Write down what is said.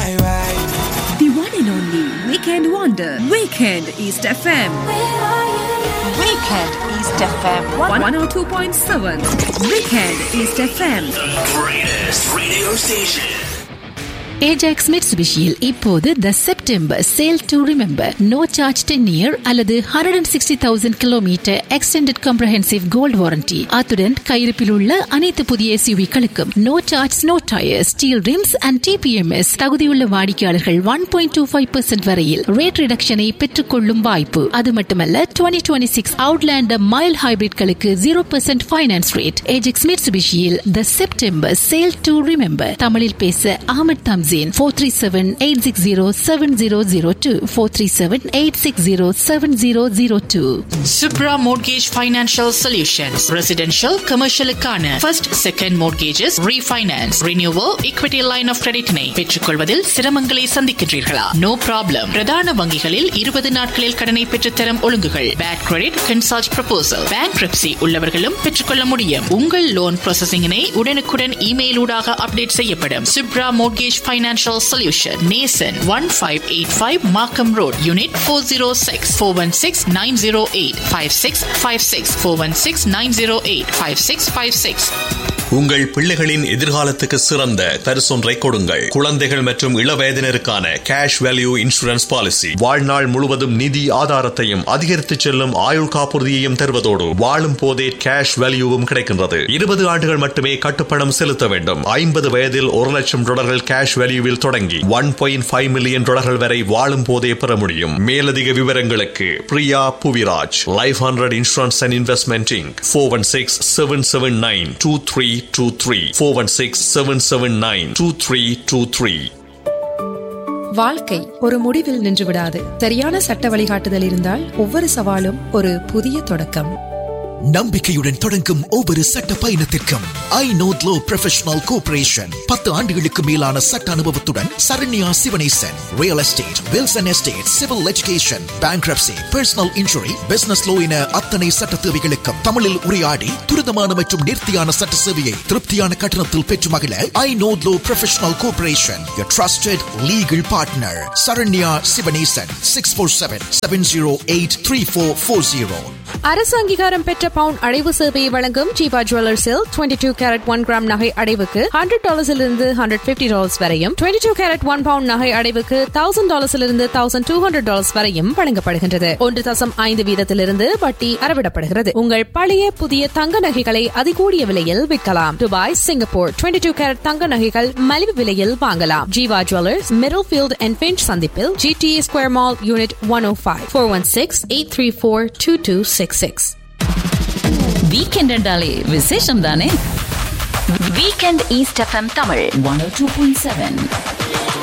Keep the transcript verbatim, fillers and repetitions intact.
The one and only Weekend Wonder. Weekend East F M. Weekend East F M. one oh two point seven. Weekend East F M. The greatest radio station. Ajax மிட்சுபிஷியில் இப்போது த September sale to remember no charge ten year அல்லது hundred and sixty thousand kilometre extended comprehensive gold warranty. அத்துடன் கையிருப்பில் உள்ள அனைத்து புதிய எஸ்யூவிகளுக்கும் no charge no tyre steel rims and DBMS. தகுதியுள்ள வாடிக்கையாளர்கள் one point two five percent வரையில் ரேட் ரிடக்ஷனை பெற்றுக் கொள்ளும் வாய்ப்பு. அது மட்டுமல்ல twenty twenty six Outlander mile ஹைபிரிட்களுக்கு zero percent finance rate. Ajax மிட்சுபிஷியில் the September sale to remember. தமிழில் பேச Ahmed Thums four three seven eight six zero seven zero zero two four three seven eight six zero seven zero zero two. Subra Mortgage Financial Solutions. Residential, commercial க்கான first, second mortgages, refinance, renewal, equity line of credit-னை பெற்றுக்கொள்வதில் சிரமங்களை சந்திக்கின்றீர்களா? No problem. பிரதான வங்கிகளில் இருபது நாட்களில் கடனை பெற்றுத்தரும் ஒழுங்குகள். Bad credit, consult proposal. Bankruptcy உள்ளவர்களும் பெற்றுக்கொள்ள முடியும். உங்கள் லோன் ப்ராசஸிங்கினை உடனுக்குடன் இமெயில் ஊடாக அப்டேட் செய்யப்படும். Subra Mortgage Financial Financial Solution. Nason one five eight five Markham Road, Unit four oh six four one six nine oh eight five six five six four one six nine oh eight five six five six. உங்கள் பிள்ளைகளின் எதிர்காலத்துக்கு சிறந்த பரிசொன்றை கொடுங்கள். குழந்தைகள் மற்றும் இளவயதினருக்கான cash value insurance policy வாழ்நாள் முழுவதும் நிதி ஆதாரத்தையும் அதிகரித்து செல்லும் ஆயுள் காப்புறுதியையும் தருவதோடு வாழும் போதே கேஷ் வேல்யூவும் கிடைக்கின்றது. இருபது ஆண்டுகள் மட்டுமே கட்டுப்பணம் செலுத்த வேண்டும். ஐம்பது வயதில் ஒரு லட்சம் டாலர்கள் கேஷ் வேல்யூவில் தொடங்கி ஒன் பாயிண்ட் ஃபைவ் மில்லியன் டாலர்கள் வரை வாழும் போதே பெற முடியும். மேலதிக விவரங்களுக்கு Priya Puviraj, life hundred insurance and investment Inc four one six seven seven nine two three two three four one six seven seven nine two three two three. வாழ்க்கை ஒரு முடிவில் நின்று விடாது. சரியான சட்ட வழிகாட்டுதல் இருந்தால் ஒவ்வொரு சவாலும் ஒரு புதிய தொடக்கம். நம்பிக்கையுடன் தொடங்கும் ஒவ்வொரு சட்ட பயணத்திற்கும் I know low professional cooperation பத்து ஆண்டுகளுக்கு மேலான சட்ட அனுபவத்துடன் Saranya Sivanesan. Real estate, Wilson estate, civil education, bankruptcy, personal injury, business low என அத்தனை சட்ட தேவைகளுக்கும் தமிழில் உரையாடி துரிதமான மற்றும் நேர்த்தியான சட்ட சேவையை திருப்தியான கட்டணத்தில் பெற்று மகிழ I know low professional cooperation, your trusted legal partner. Saranya Sivanesan six four seven seven zero eight three four four zero. அரசு அங்கீகாரம் பெற்ற பவுன் அடைவு சேவையை வழங்கும் Jeeva ஜுவல்லர்ஸில் twenty two carat one gram நகை அடைவுக்கு ஹண்ட்ரட் டாலர்ஸிலிருந்து ஹண்ட்ரட் பிப்டி டாலர்ஸ் வரையும், twenty two carat one bound நகை அடைவுக்கு thousand டாலர்ஸிலிருந்து thousand two hundred dollars வரையும் வழங்கப்படுகின்றது. ஒன்று தசம் ஐந்து வீதத்திலிருந்து வட்டி அறவிடப்படுகிறது. உங்கள் பழைய புதிய தங்க நகைகளை அதிகூடிய விலையில் விற்கலாம். Dubai, Singapore twenty two carat தங்க நகைகள் மலிவு விலையில் வாங்கலாம். Jeeva jewellers, middle field and pinch சந்திப்பில் GTA square mall, unit one ஓ five four one six eight three four two two six six. Weekend என்றாலே விசேஷம் தானே. Weekend East F M Tamil one oh two point seven.